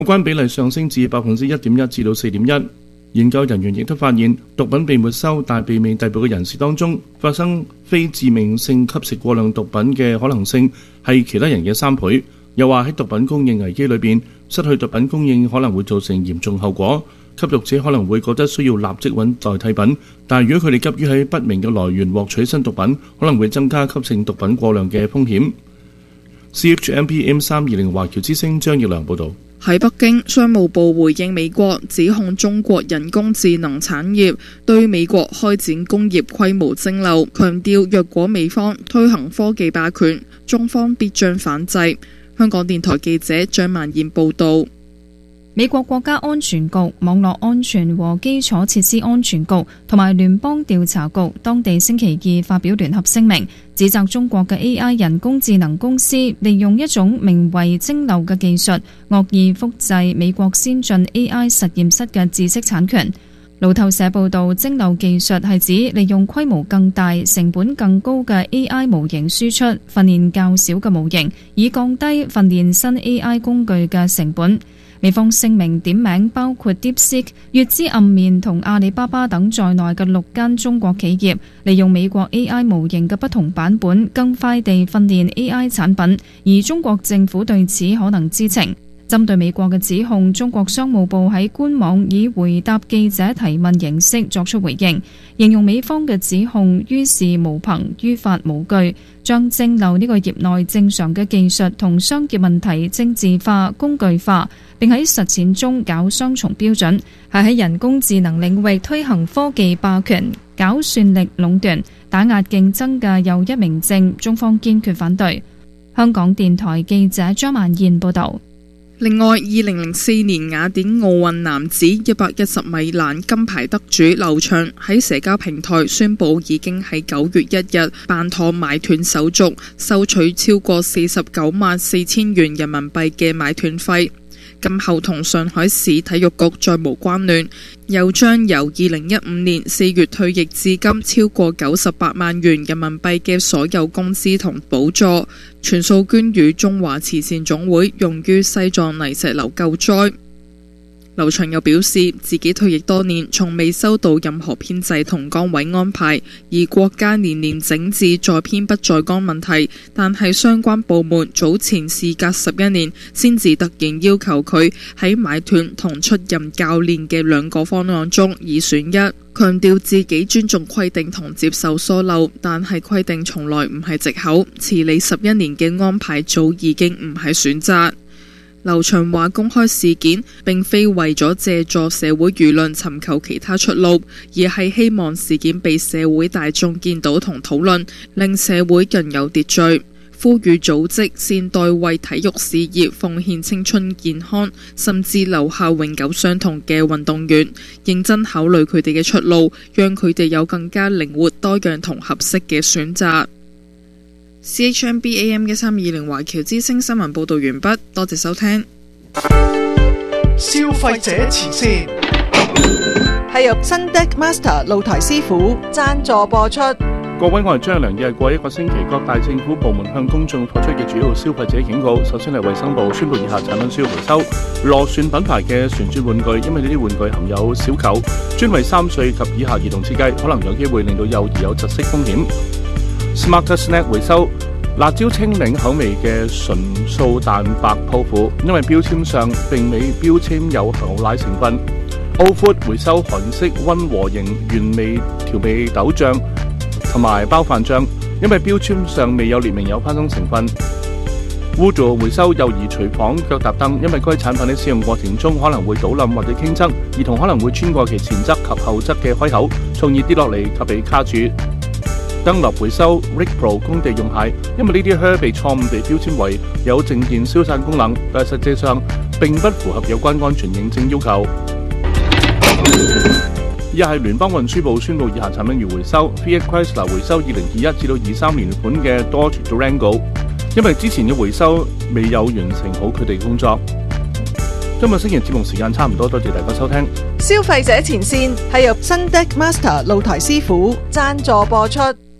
有關比例上升至 1.1% 至到 4.1%。研究人員亦都發現，毒品被沒收但被未逮捕嘅人士當中，發生非致命性吸食過量毒品嘅可能性係其他人嘅3倍。又話喺毒品供應危機裏邊，失去毒品供應可能會造成嚴重後果。吸毒者可能會覺得需要立即揾代替品，但如果佢哋急於喺不明嘅來源獲取新毒品，可能會增加吸食毒品過量嘅風險。CHMP M320 華僑之聲張耀良報導。 喺北京，商務部回應美國指控中國人工智能產業對美國開展工業規模蒸餾，強調若果美方推行科技霸權，中方必將反制。香港電台記者張萬燕報導。 美國國家安全局、網絡安全和基礎設施安全局同埋聯邦調查局當地星期二發表聯合聲明，指責中國嘅 AI 人工智能公司利用一種名為蒸餾嘅技術，惡意複製美國先進 AI 實驗室嘅知識產權。路透社報道，蒸餾技術係指利用規模更大、成本更高嘅 AI 模型輸出，訓練較少嘅模型，以降低訓練新 AI 工具嘅成本。美方聲明點名包括 DeepSeek、月之暗面同阿里巴巴等在內嘅6間中國企業，利用美國 AI 模型嘅不同版本，更快地訓練 AI 產品，而中國政府對此可能知情。針對美國嘅指控，中國商務部喺官網以回答記者提問形式作出回應，形容美方嘅指控於事無憑、於法無據，將蒸餾呢個業內正常嘅技術同商業問題政治化、工具化，並喺實踐中搞雙重標準，係喺人工智能領域推行科技霸權、搞算力壟斷、打壓競爭嘅又一明證，中方堅決反對。香港電台記者張萬燕報導。 另外，2004年雅典奧運男子110米欄金牌得主劉翔喺社交平台宣布已經喺9月1日辦妥買斷手續，收取超過494000元人民幣嘅買斷費。今後同上海市體育局再無關聯，又將由2015年4月退役至今超過98萬元人民幣嘅所有工資同補助，全數捐予中華慈善總會，用於西藏泥石流救災。劉翔又表示，自己退役多年，從未收到任何編制同崗位安排，而國家年年整治在編不在崗問題，但係相關部門早前事隔11年，先至突然要求佢喺買斷同出任教練嘅2個方案中二選一，強調自己尊重規定同接受疏漏，但係規定從來唔係藉口，遲嚟11年嘅安排早已經唔係選擇。劉翔話公開事件並非為咗借助社會輿論尋求其他出路，而係希望事件被社會大眾見到同討論，令社會更有秩序。呼籲組織善待為體育事業奉獻青春健康，甚至留下永久傷痛嘅運動員，認真考慮佢哋嘅出路，讓佢哋有更加靈活多樣同合適嘅選擇。CHMB AM 1320華僑之聲新聞報道完畢，多謝收聽。 消費者前線係由 Sundeck Master 露台師傅贊助播出。 各位，我係張良，又係過一個星期，各大政府部門向公眾發出嘅主要消費者警告。首先係衛生部宣布以下產品需要回收：螺旋品牌嘅旋轉玩具，因為呢啲玩具含有小球，專為3歲及以下兒童設計，可能有機會令到幼兒有窒息風險。Smart Snack 回收辣椒清檸口味嘅純素蛋白泡芙，因為標籤上並未標籤有牛奶成分。Old Food 回收韓式溫和型原味調味豆醬同埋包飯醬，因為標籤上未有列明有花生成分。Voodoo 回收幼兒廚房腳踏燈，因為該產品喺使用過程中可能會倒冧或者傾側，兒童可能會穿過其前側及後側嘅開口，從而跌落嚟及被卡住。燈蠟回收 Rig Pro 工地用鞋，因為呢啲靴被錯誤地標籤為有靜電消散功能，但實際上並不符合有關安全認證要求。以下係聯邦運輸部宣布以下產品如回收 Fiat Chrysler 回收2021至到23年款嘅 Dodge Durango， 因為之前嘅回收未有完成好佢哋工作。今日星期節目時間差唔多，多謝大家收聽。 消費者前線係由 Sundeck Master 露台師傅贊助播出。